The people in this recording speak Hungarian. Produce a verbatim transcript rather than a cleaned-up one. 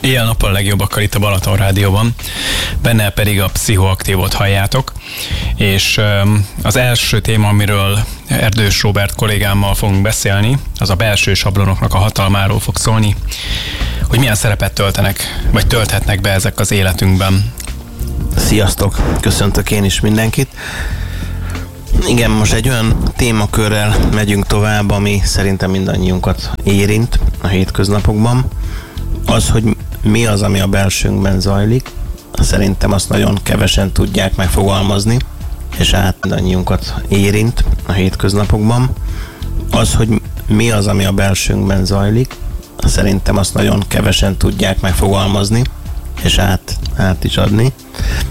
Éjjel-nappal legjobbakkal itt a Balaton Rádióban, benne pedig a Pszichoaktívot halljátok, és az első téma, amiről Erdős Róbert kollégámmal fogunk beszélni, az a belső sablonoknak a hatalmáról fog szólni, hogy milyen szerepet töltenek, vagy tölthetnek be ezek az életünkben. Sziasztok! Köszöntök én is mindenkit! Igen, most egy olyan témakörrel megyünk tovább, ami szerintem mindannyiunkat érint a hétköznapokban. Az, hogy mi az, ami a belsőnkben zajlik, szerintem azt nagyon kevesen tudják megfogalmazni, és át mindannyiunkat érint a hétköznapokban. Az, hogy mi az, ami a belsőnkben zajlik, szerintem azt nagyon kevesen tudják megfogalmazni, és át, át is adni.